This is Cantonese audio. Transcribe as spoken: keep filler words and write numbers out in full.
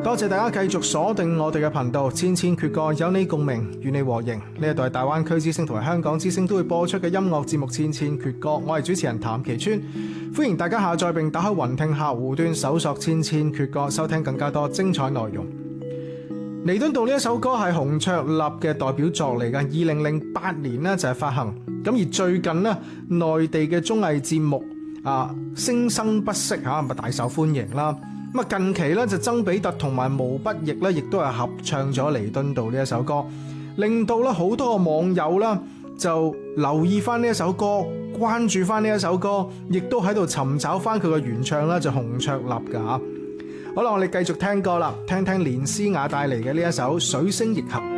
多謝大家繼續鎖定我哋嘅頻道，千千闕歌，有你共鳴，與你和應。呢一度係大灣區之聲同埋香港之聲都會播出嘅音樂節目《千千闕歌》，我係主持人譚其川，歡迎大家下載並打開雲聽客戶端搜索《千千闕歌》，收聽更加多精彩內容。彌敦道呢一首歌係洪卓立嘅代表作嚟嘅，二零零八年呢就係發行。咁而最近呢，內地嘅綜藝節目啊《聲生不息》嚇咪大受歡迎啦。咁啊近期咧就曾比特同埋毛不易咧，亦都係合唱咗彌敦道呢一首歌，令到咧好多個網友啦就留意翻呢一首歌，關注翻呢一首歌，亦都喺度尋找翻佢嘅原唱啦，就洪卓立噶吓。好啦，我哋繼續聽歌啦，聽聽連詩雅帶嚟嘅呢一首《水星逆行》。